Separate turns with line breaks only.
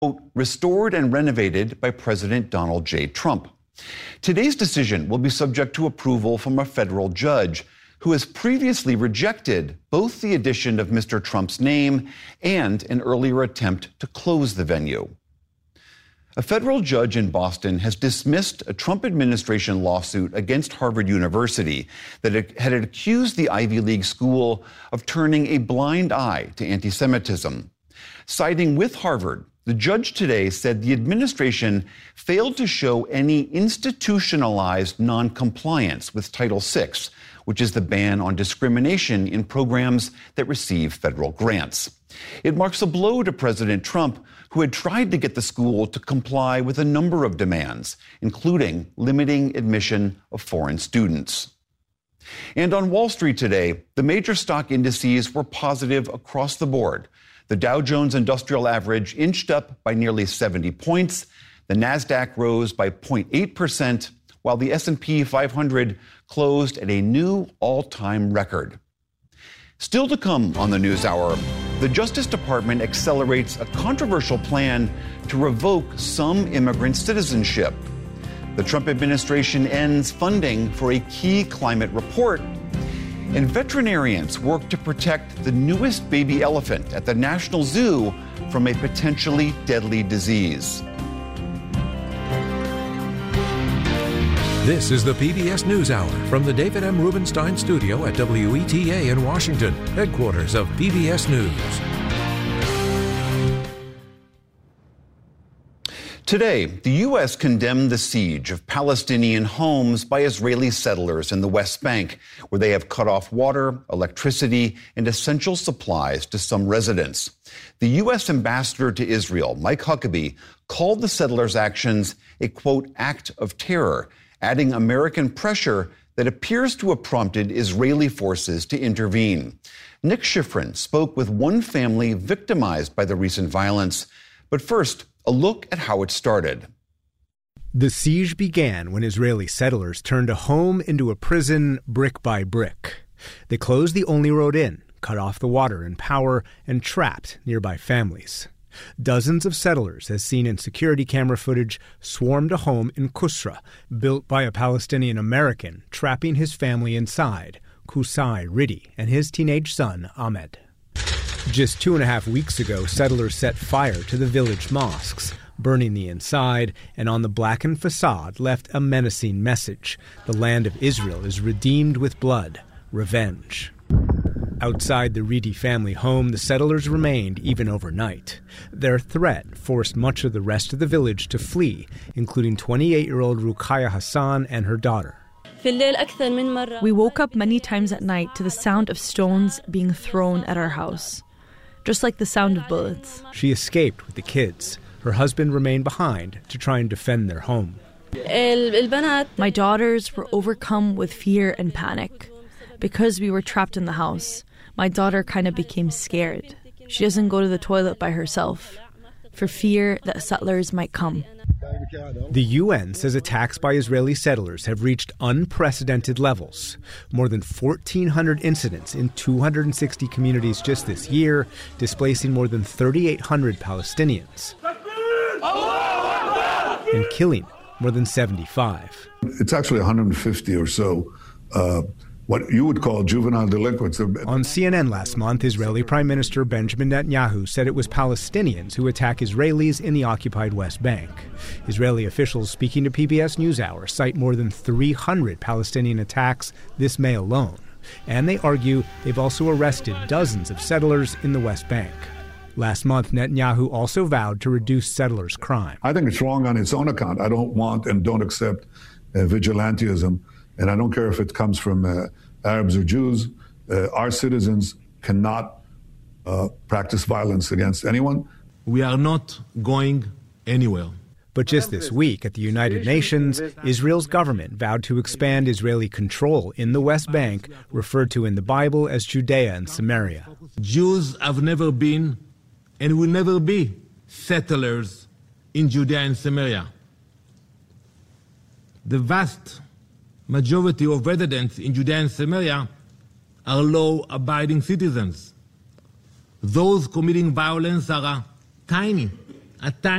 restored and renovated by President Donald J. Trump. Today's decision will be subject to approval from a federal judge who has previously rejected both the addition of Mr. Trump's name and an earlier attempt to close the venue. A federal judge in Boston has dismissed a Trump administration lawsuit against Harvard University that had accused the Ivy League school of turning a blind eye to anti-Semitism. Siding with Harvard, the judge today said the administration failed to show any institutionalized noncompliance with Title VI, which is the ban on discrimination in programs that receive federal grants. It marks a blow to President Trump, who had tried to get the school to comply with a number of demands, including limiting admission of foreign students. And on Wall Street today, the major stock indices were positive across the board. The Dow Jones Industrial Average inched up by nearly 70 points. The Nasdaq rose by 0.8%, while the S&P 500 closed at a new all-time record. Still to come on the NewsHour, the Justice Department accelerates a controversial plan to revoke some immigrant citizenship. The Trump administration ends funding for a key climate report. And veterinarians work to protect the newest baby elephant at the National Zoo from a potentially deadly disease.
This is the PBS NewsHour from the David M. Rubenstein Studio at WETA in Washington, headquarters of PBS News.
Today, the U.S. condemned the siege of Palestinian homes by Israeli settlers in the West Bank, where they have cut off water, electricity, and essential supplies to some residents. The U.S. ambassador to Israel, Mike Huckabee, called the settlers' actions a, quote, act of terror, adding American pressure that appears to have prompted Israeli forces to intervene. Nick Schifrin spoke with one family victimized by the recent violence. But first, a look at how it started.
The siege began when Israeli settlers turned a home into a prison brick by brick. They closed the only road in, cut off the water and power, and trapped nearby families. Dozens of settlers, as seen in security camera footage, swarmed a home in Kusra, built by a Palestinian American, trapping his family inside, Kusai Ridi and his teenage son, Ahmed. Just 2.5 weeks ago, settlers set fire to the village mosques, burning the inside, and on the blackened facade left a menacing message. The land of Israel is redeemed with blood, revenge. Outside the Ridi family home, the settlers remained even overnight. Their threat forced much of the rest of the village to flee, including 28-year-old Ruqayya Hassan and her daughter.
We woke up many times at night to the sound of stones being thrown at our house, just like the sound of bullets.
She escaped with the kids. Her husband remained behind to try and defend their home.
My daughters were overcome with fear and panic. Because we were trapped in the house, my daughter kind of became scared. She doesn't go to the toilet by herself, for fear that settlers might come.
The UN says attacks by Israeli settlers have reached unprecedented levels. More than 1,400 incidents in 260 communities just this year, displacing more than 3,800 Palestinians and killing more than 75.
It's actually 150 or so what you would call juvenile delinquents.
On CNN last month, Israeli Prime Minister Benjamin Netanyahu said it was Palestinians who attack Israelis in the occupied West Bank. Israeli officials speaking to PBS NewsHour cite more than 300 Palestinian attacks this May alone. And they argue they've also arrested dozens of settlers in the West Bank. Last month, Netanyahu also vowed to reduce settlers' crime.
I think it's wrong on its own account. I don't want and don't accept vigilantism. And I don't care if it comes from Arabs or Jews. Our citizens cannot practice violence against anyone.
We are not going anywhere.
But just this week at the United Nations, Israel's government vowed to expand Israeli control in the West Bank, referred to in the Bible as Judea and Samaria.
Jews have never been and will never be settlers in Judea and Samaria. The vast majority of residents in Judea and Samaria are law-abiding citizens. Those committing violence are a tiny at times